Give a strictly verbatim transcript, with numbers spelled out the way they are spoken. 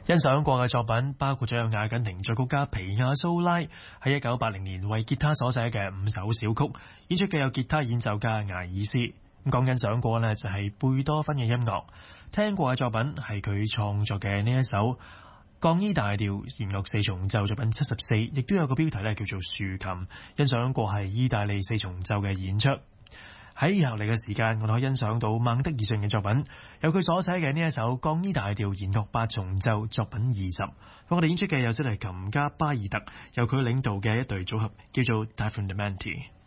欣賞過嘅作品包括咗有阿根廷作曲家皮亞蘇拉喺一九八零年為吉他所寫嘅五首小曲，演出嘅有吉他演奏家艾爾斯。咁講緊賞過呢，就係貝多芬嘅音樂，聽過嘅作品係佢創作嘅呢一首降 E 大調弦樂四重奏作品七十四，亦都有個標題呢叫做豎琴。欣賞過係意大利四重奏嘅演出。喺以後嚟嘅時間，我哋可以欣賞到孟德爾遜嘅作品，有佢所寫嘅呢一首降 E 大調弦樂八重奏作品二十。我哋演出嘅有小提琴家巴爾特，由佢領導嘅一隊組合叫做 Difundementy。